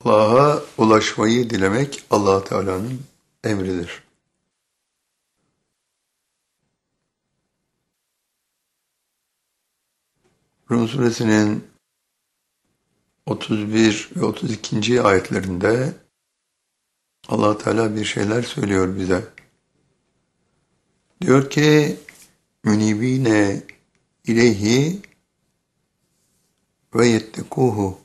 Allah'a ulaşmayı dilemek Allah Teala'nın emridir. Rum suresinin 31 ve 32. ayetlerinde Allah Teala bir şeyler söylüyor bize. Diyor ki: "Münibine ileyhi ve yettekuhu."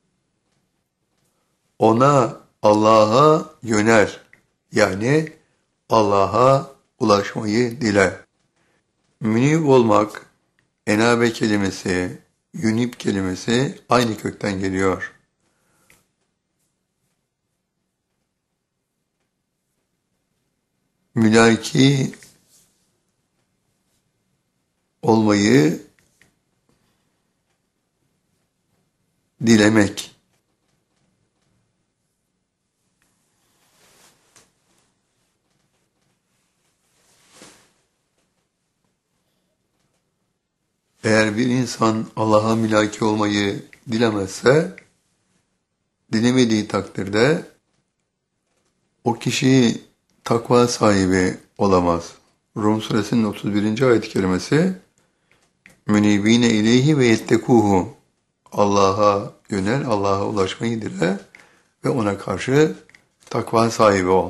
Ona, Allah'a yönel. Yani Allah'a ulaşmayı dile. Münib olmak, enabe kelimesi, yunib kelimesi aynı kökten geliyor. Mülaki olmayı dilemek. Eğer bir insan Allah'a mülaki olmayı dilemezse, dilemediği takdirde o kişi takva sahibi olamaz. Rum suresinin 31. ayet-i kerimesi "Münibine ileyhi ve yettekuhu." Allah'a yönel, Allah'a ulaşmayı dile ve ona karşı takva sahibi ol.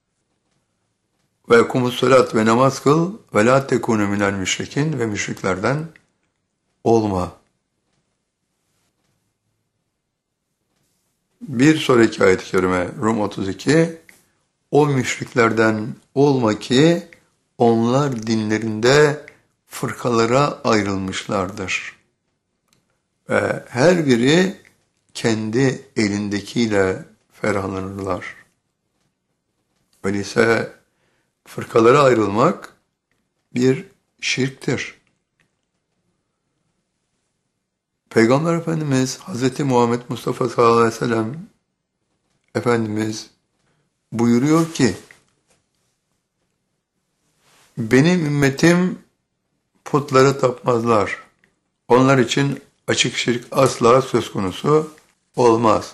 Ve kumus salat ve namaz kıl ve la tekunu minel müşrikin ve müşriklerden olma. Bir sonraki ayet-i kerime Rum 32: O müşriklerden olma ki onlar dinlerinde fırkalara ayrılmışlardır. Ve her biri kendi elindekiyle ferahlanırlar. Öyleyse fırkalara ayrılmak bir şirktir. Peygamber Efendimiz Hz. Muhammed Mustafa sallallahu aleyhi ve sellem Efendimiz buyuruyor ki: "Benim ümmetim putlara tapmazlar. Onlar için açık şirk asla söz konusu olmaz.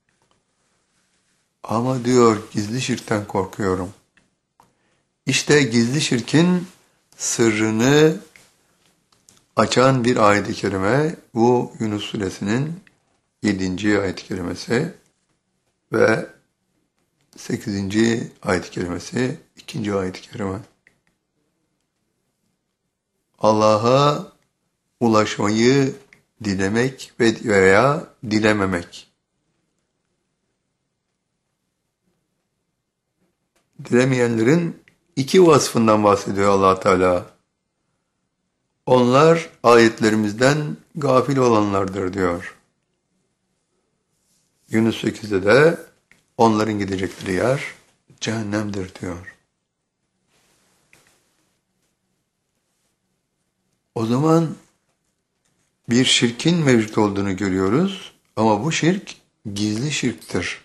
Ama diyor, gizli şirkten korkuyorum." İşte gizli şirkin sırrını açan bir ayet-i kerime bu Yunus suresinin 7. ayet-i kerimesi ve 8. ayet-i kerimesi, 2. ayet-i kerime. Allah'a ulaşmayı dilemek veya dilememek. Dilemeyenlerin iki vasfından bahsediyor Allah Teala. Onlar ayetlerimizden gafil olanlardır diyor. Yunus 8'de de onların gidecekleri yer cehennemdir diyor. O zaman bir şirkin mevcut olduğunu görüyoruz ama bu şirk gizli şirktir.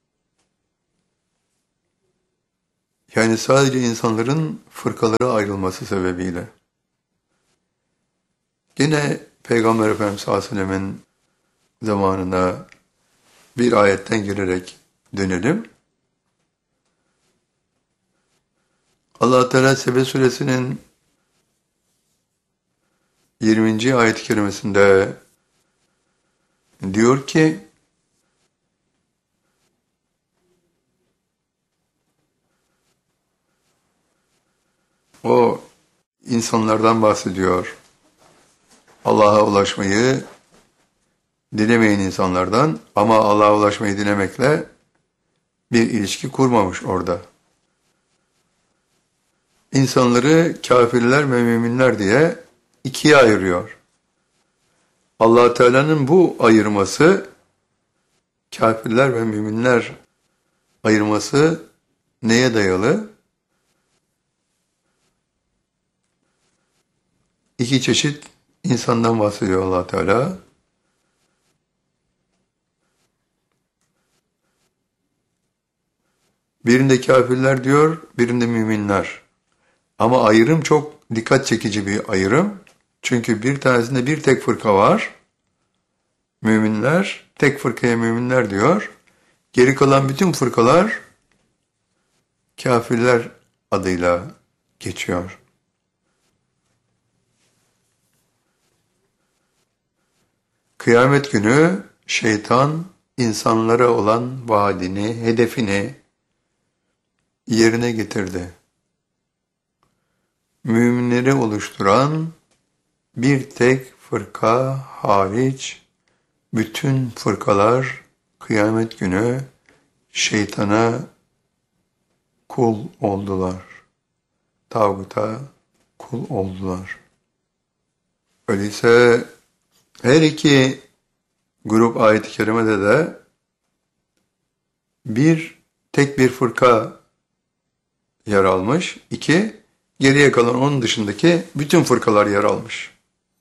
Yani sadece insanların fırkalara ayrılması sebebiyle. Yine Peygamber Efendimiz sallallahu aleyhi ve sellem'in zamanına bir ayetten girerek dönelim. Allah Teala Sebe suresinin 20. ayet-i kerimesinde diyor ki: o insanlardan bahsediyor. Allah'a ulaşmayı dilemeyen insanlardan, ama Allah'a ulaşmayı dilemekle bir ilişki kurmamış orada. İnsanları kafirler ve müminler diye ikiye ayırıyor. Allah Teala'nın bu ayırması, kafirler ve müminler ayırması neye dayalı? İki çeşit insandan bahsediyor Allah Teala. Birinde kafirler diyor, birinde müminler. Ama ayrım çok dikkat çekici bir ayrım. Çünkü bir tanesinde bir tek fırka var. Müminler, tek fırkaya müminler diyor. Geri kalan bütün fırkalar kafirler adıyla geçiyor. Kıyamet günü şeytan insanlara olan vaadini, hedefini yerine getirdi. Müminleri oluşturan bir tek fırka hariç bütün fırkalar kıyamet günü şeytana kul oldular. Tağuta kul oldular. Öyleyse her iki grup ayet-i kerimede de tek bir fırka yer almış. İki, geriye kalan onun dışındaki bütün fırkalar yer almış.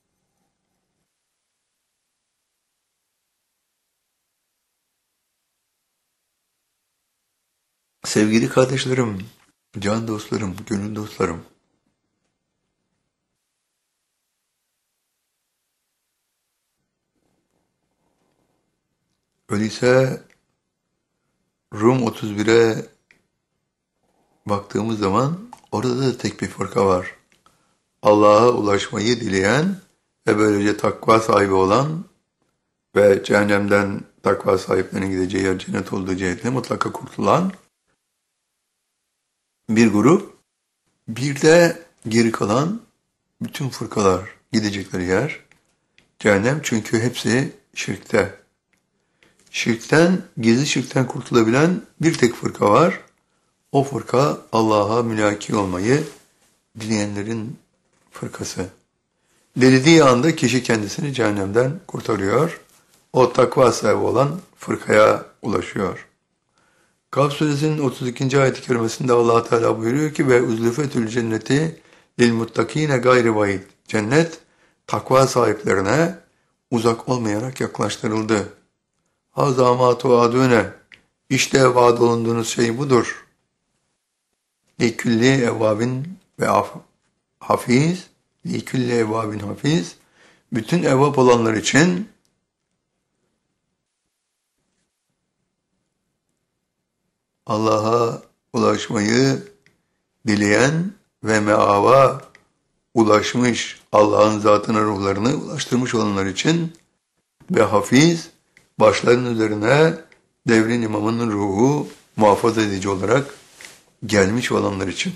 Sevgili kardeşlerim, can dostlarım, gönül dostlarım, öyleyse Rum 31'e baktığımız zaman orada da tek bir fırka var. Allah'a ulaşmayı dileyen ve böylece takva sahibi olan ve cehennemden takva sahiplerinin gideceği yer cennet olduğu cihetine mutlaka kurtulan bir grup. Bir de geri kalan bütün fırkalar gidecekleri yer cehennem, çünkü hepsi şirkte. Gizli şirkten kurtulabilen bir tek fırka var. O fırka Allah'a mülaki olmayı dileyenlerin fırkası. Dilediği anda kişi kendisini cehennemden kurtarıyor. O takva sahibi olan fırkaya ulaşıyor. Kaf suresinin 32. ayet-i kerimesinde Allah Teala buyuruyor ki ve uzlufetül cenneti lil muttakine gayri vaid. Cennet takva sahiplerine uzak olmayarak yaklaştırıldı. Hazâ mâ tuadûne. İşte vaad olunduğunuz şey budur. Likülli evvabin ve hafiz. Likülli evvabin hafiz. Bütün evvab olanlar için Allah'a ulaşmayı dileyen ve meava ulaşmış, Allah'ın zatına ruhlarını ulaştırmış olanlar için ve hafiz, başların üzerine devrin imamının ruhu muhafaza edici olarak gelmiş olanlar için.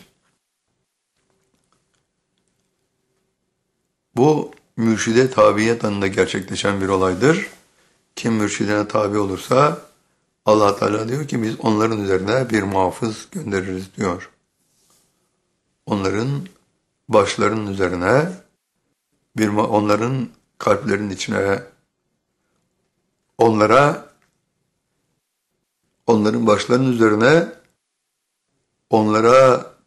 Bu mürşide tabiyet anında gerçekleşen bir olaydır. Kim mürşidine tabi olursa Allah Teala diyor ki biz onların üzerine bir muhafız göndeririz diyor. Onların başlarının üzerine, onların kalplerinin içine, onların başlarının üzerine onlara